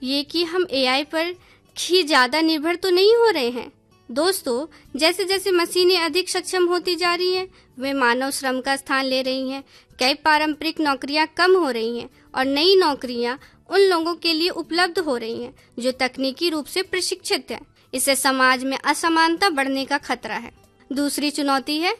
ये कि हम एआई पर ही ज्यादा निर्भर तो नहीं हो रहे हैं। दोस्तों, जैसे जैसे मशीनें अधिक सक्षम होती जा रही हैं, वे मानव श्रम का स्थान ले रही हैं। कई पारंपरिक नौकरियां कम हो रही हैं और नई नौकरियां उन लोगों के लिए उपलब्ध हो रही हैं जो तकनीकी रूप से प्रशिक्षित हैं। इससे समाज में असमानता बढ़ने का खतरा है। दूसरी चुनौती है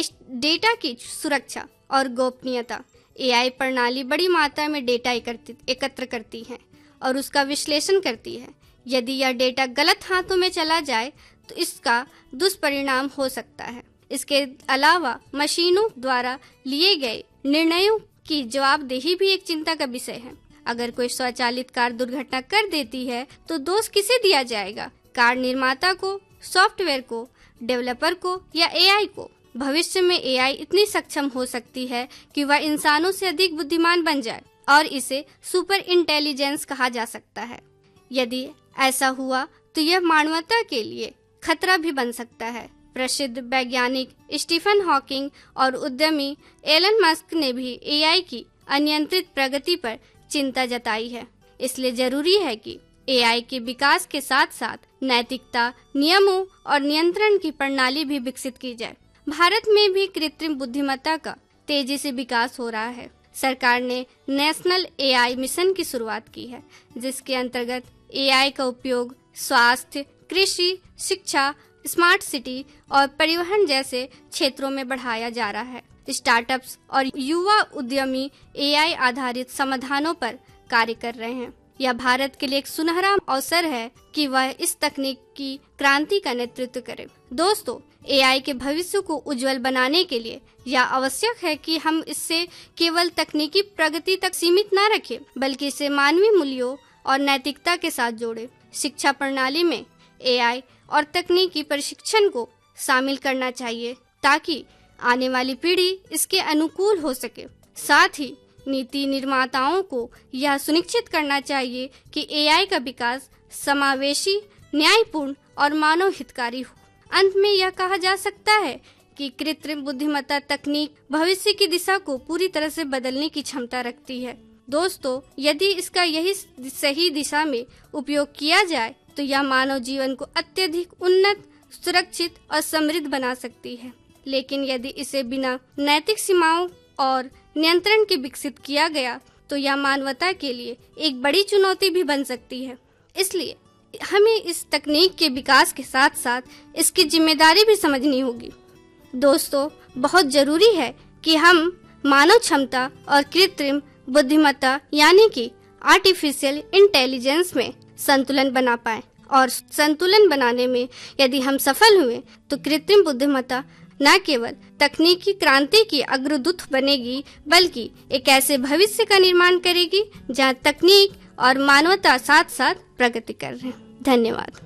डेटा की सुरक्षा और गोपनीयता। एआई प्रणाली बड़ी मात्रा में डेटा एकत्र करती है और उसका विश्लेषण करती है। यदि यह डेटा गलत हाथों में चला जाए तो इसका दुष्परिणाम हो सकता है। इसके अलावा मशीनों द्वारा लिए गए निर्णयों की जवाबदेही भी एक चिंता का विषय है। अगर कोई स्वचालित कार दुर्घटना कर देती है तो दोष किसे दिया जाएगा? कार निर्माता को, सॉफ्टवेयर को, डेवलपर को या एआई को? भविष्य में एआई इतनी सक्षम हो सकती है कि वह इंसानों से अधिक बुद्धिमान बन जाए और इसे सुपर इंटेलिजेंस कहा जा सकता है। यदि ऐसा हुआ तो यह मानवता के लिए खतरा भी बन सकता है। प्रसिद्ध वैज्ञानिक स्टीफन हॉकिंग और उद्यमी एलन मस्क ने भी एआई की अनियंत्रित प्रगति पर चिंता जताई है। इसलिए जरूरी है कि एआई के विकास के साथ साथ नैतिकता, नियमों और नियंत्रण की प्रणाली भी विकसित की जाए। भारत में भी कृत्रिम बुद्धिमत्ता का तेजी से विकास हो रहा है। सरकार ने नेशनल एआई मिशन की शुरुआत की है, जिसके अंतर्गत एआई का उपयोग स्वास्थ्य, कृषि, शिक्षा, स्मार्ट सिटी और परिवहन जैसे क्षेत्रों में बढ़ाया जा रहा है। स्टार्टअप्स और युवा उद्यमी एआई आधारित समाधानों पर कार्य कर रहे हैं। यह भारत के लिए एक सुनहरा अवसर है कि वह इस तकनीक की क्रांति का नेतृत्व करे। दोस्तों, एआई के भविष्य को उज्जवल बनाने के लिए यह आवश्यक है कि हम इससे केवल तकनीकी प्रगति तक सीमित न रखें, बल्कि इसे मानवीय मूल्यों और नैतिकता के साथ जोड़े। शिक्षा प्रणाली में एआई और तकनीकी प्रशिक्षण को शामिल करना चाहिए ताकि आने वाली पीढ़ी इसके अनुकूल हो सके। साथ ही नीति निर्माताओं को यह सुनिश्चित करना चाहिए कि एआई का विकास समावेशी, न्यायपूर्ण और मानव हितकारी हो। अंत में यह कहा जा सकता है कि कृत्रिम बुद्धिमत्ता तकनीक भविष्य की दिशा को पूरी तरह से बदलने की क्षमता रखती है। दोस्तों, यदि इसका यही सही दिशा में उपयोग किया जाए तो यह मानव जीवन को अत्यधिक उन्नत, सुरक्षित और समृद्ध बना सकती है। लेकिन यदि इसे बिना नैतिक सीमाओं और नियंत्रण के विकसित किया गया तो यह मानवता के लिए एक बड़ी चुनौती भी बन सकती है। इसलिए हमें इस तकनीक के विकास के साथ साथ इसकी जिम्मेदारी भी समझनी होगी। दोस्तों, बहुत जरूरी है कि हम मानव क्षमता और कृत्रिम बुद्धिमत्ता यानी कि आर्टिफिशियल इंटेलिजेंस में संतुलन बना पाए, और संतुलन बनाने में यदि हम सफल हुए तो कृत्रिम बुद्धिमत्ता न केवल तकनीकी क्रांति की अग्रदूत बनेगी, बल्कि एक ऐसे भविष्य का निर्माण करेगी जहां तकनीक और मानवता साथ साथ प्रगति कर रहे हैं। धन्यवाद।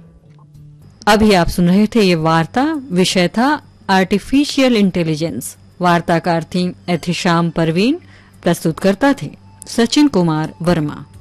अभी आप सुन रहे थे ये वार्ता, विषय था आर्टिफिशियल इंटेलिजेंस। वार्ताकार थी एथिशाम परवीन, प्रस्तुतकर्ता थे सचिन कुमार वर्मा।